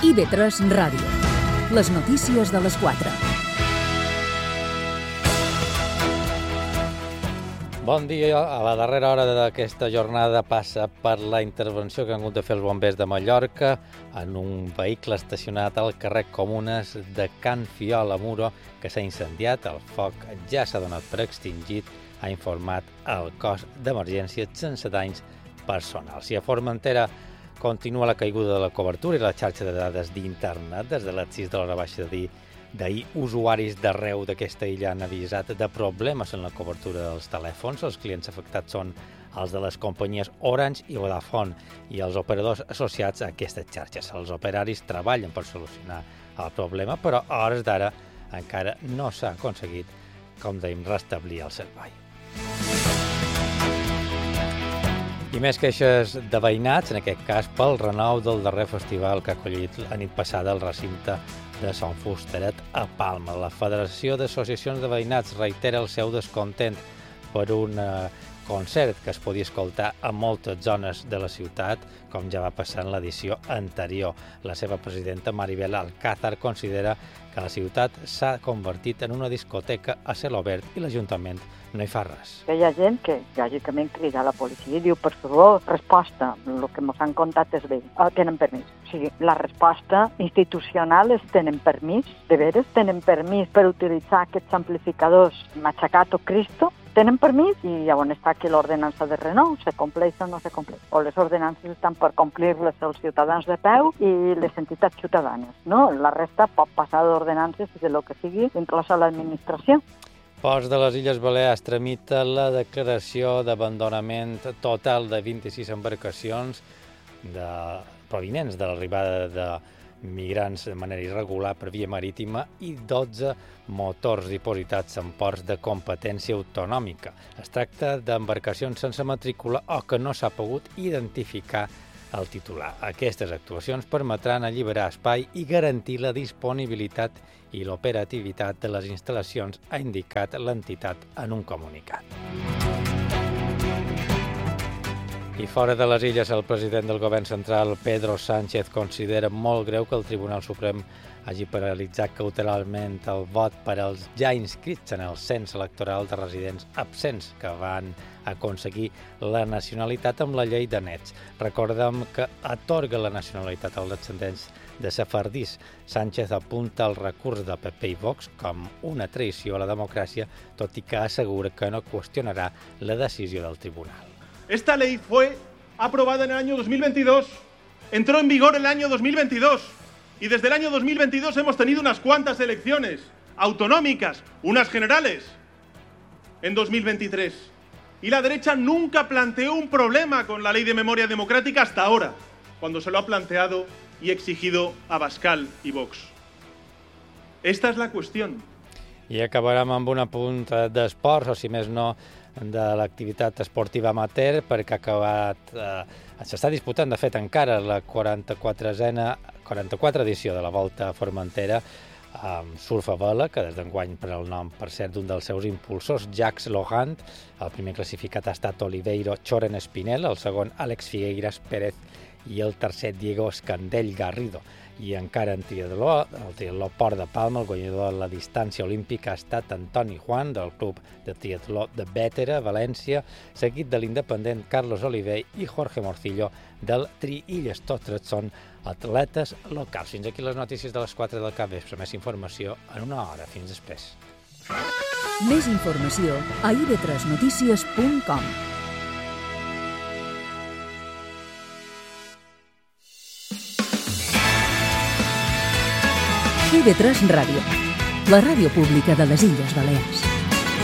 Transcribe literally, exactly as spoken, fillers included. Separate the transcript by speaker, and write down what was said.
Speaker 1: I B tres Ràdio. Les notícies de les quatre.
Speaker 2: Bon dia. A la darrera hora d'aquesta jornada passa per la intervenció que han hagut de fer els bombers de Mallorca en un vehicle estacionat al carrer Comunes de Can Fiol a Muro, que s'ha incendiat. El foc ja s'ha donat per extingit, ha informat el cos d'emergència, sense danys personals. I a Formentera continua la caiguda de la cobertura i la xarxa de dades d'internet. Des de les sis de l'hora baixa de dir d'ahir, usuaris d'arreu d'aquesta illa han avisat de problemes en la cobertura dels telèfons. Els clients afectats són els de les companyies Orange i Vodafone i els operadors associats a aquestes xarxes. Els operaris treballen per solucionar el problema, però a hores d'ara encara no s'ha aconseguit, com dèiem, restablir el servei. I més queixes de veïnats, en aquest cas pel renou del darrer festival que ha acollit la nit passada al recinte de Sant Fusteret a Palma. La Federació d'Associacions de Veïnats reitera el seu descontent per un concert que es podia escoltar a moltes zones de la ciutat, com ja va passar en l'edició anterior. La seva presidenta, Maribel Alcázar, considera que la ciutat s'ha convertit en una discoteca a cel obert i l'Ajuntament no hi fa res.
Speaker 3: Hi ha gent que, lògicament, crida a la policia i diu, per favor, resposta, el que ens han contat és bé, tenen permís. O sigui, la resposta institucional és tenen permís, de veres, tenen permís per utilitzar aquests amplificadors Machacat o Cristo, tenen permís i llavors està que l'ordenança de renou se compleix o no se compleix. O les ordenances estan per complir-les els ciutadans de peu i les entitats ciutadanes, no? La resta pot passar d'ordenances i de lo que sigui, inclosa l'administració.
Speaker 2: Ports de les Illes Balears tramita la declaració d'abandonament total de vint-i-sis embarcacions de, provinents de l'arribada de migrants de manera irregular per via marítima i dotze motors dipositats en ports de competència autonòmica. Es tracta d'embarcacions sense matrícula o que no s'ha pogut identificar el titular. Aquestes actuacions permetran alliberar espai i garantir la disponibilitat i l'operativitat de les instal·lacions, ha indicat l'entitat en un comunicat. I fora de les illes, el president del govern central, Pedro Sánchez, considera molt greu que el Tribunal Suprem hagi paralitzat cautelarment el vot per als ja inscrits en el cens electoral de residents absents que van aconseguir la nacionalitat amb la llei de nets. Recordem que atorga la nacionalitat als descendents de sefardís. Sánchez apunta el recurs de P P i Vox com una traïció a la democràcia, tot i que assegura que no qüestionarà la decisió del tribunal.
Speaker 4: Esta ley fue aprobada en el año dos mil veintidós, entró en vigor en el año dos mil veintidós y desde el año dos mil veintidós hemos tenido unas cuantas elecciones autonómicas, unas generales, en dos mil veintitrés. Y la derecha nunca planteó un problema con la ley de memoria democrática hasta ahora, cuando se lo ha planteado y exigido Abascal y Vox. Esta es la cuestión.
Speaker 2: I acabarem amb una punta d'esports, o si més no, de l'activitat esportiva amateur, perquè ha acabat, eh, s'està disputant, de fet, encara la quaranta-quatrena edició de la Volta a Formentera, amb surf a vela, que des d'enguany pren el nom, per cert, d'un dels seus impulsors, Jacques Lohand. El primer classificat ha estat Oliveiro Choren Espinel, el segon Àlex Figueiras Pérez i el tercer Diego Escandell Garrido. I encara en triatló, el triatló Port de Palma, el guanyador de la distància olímpica ha estat Antoni Juan, del club de triatló de Bétera, València, seguit de l'independent Carlos Oliver i Jorge Morcillo del Tri-Illes. Tots tres són atletes locals. Fins aquí les notícies de les quatre del capvespre. Més informació en una hora. Fins després.
Speaker 1: Més informació a i be tres notícies punt com. I B tres Ràdio, la ràdio pública de les Illes Balears.